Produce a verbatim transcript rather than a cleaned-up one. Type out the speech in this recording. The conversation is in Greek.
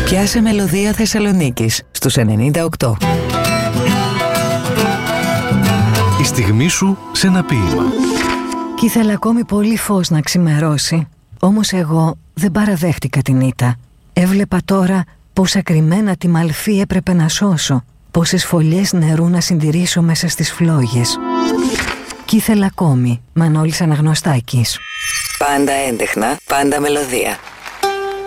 Πιάσε μελωδία Θεσσαλονίκης στους ενενήντα οκτώ. Η στιγμή σου σε ένα ποίημα. Κι ήθελα ακόμη πολύ φως να ξημερώσει. Όμως εγώ δεν παραδέχτηκα την ήττα. Έβλεπα τώρα πόσα κρυμμένα τη μαλφή έπρεπε να σώσω, πόσες φωλιές νερού να συντηρήσω μέσα στις φλόγες. Κι ήθελα ακόμη. Μανώλης Αναγνωστάκης. Πάντα έντεχνα, πάντα μελωδία.